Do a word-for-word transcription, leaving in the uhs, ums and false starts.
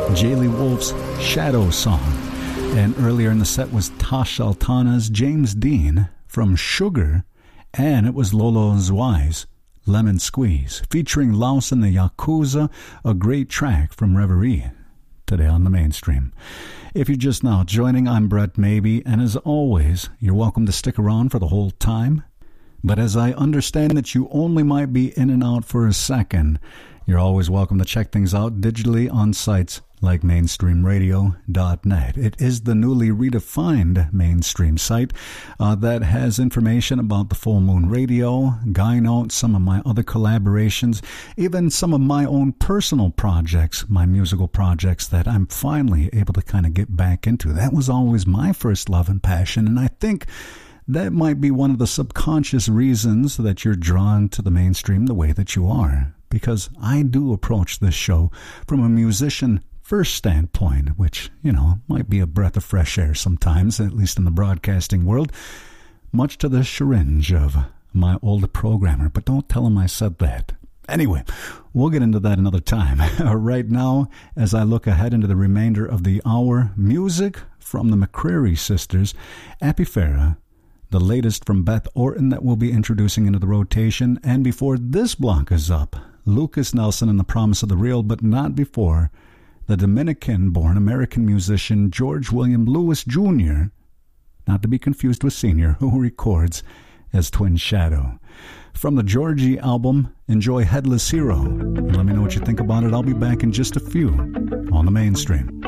Jaylee Wolf's Shadow Song. And earlier in the set was Tash Sultana's James Dean from Sugar. And it was Lolo Zwai's Lemon Squeeze, featuring Laos and the Yakuza, a great track from Reverie, today on the Mainstream. If you're just now joining, I'm Brett Maybe, and as always, you're welcome to stick around for the whole time. But as I understand that you only might be in and out for a second, you're always welcome to check things out digitally on sites like mainstream radio dot net. It is the newly redefined Mainstream site uh, that has information about the Full Moon Radio, Guy Note, some of my other collaborations, even some of my own personal projects, my musical projects that I'm finally able to kind of get back into. That was always my first love and passion, and I think that might be one of the subconscious reasons that you're drawn to the Mainstream the way that you are, because I do approach this show from a musician first standpoint, which, you know, might be a breath of fresh air sometimes, at least in the broadcasting world, much to the chagrin of my old programmer, but don't tell him I said that. Anyway, we'll get into that another time. Right now, as I look ahead into the remainder of the hour, music from the McCreary sisters, Apifera, the latest from Beth Orton that we'll be introducing into the rotation, and before this block is up, Lucas Nelson and the Promise of the Real, but not before the Dominican-born American musician George William Lewis Junior, not to be confused with Senior, who records as Twin Shadow. From the Georgie album, enjoy Headless Hero. Let me know what you think about it. I'll be back in just a few on the Mainstream.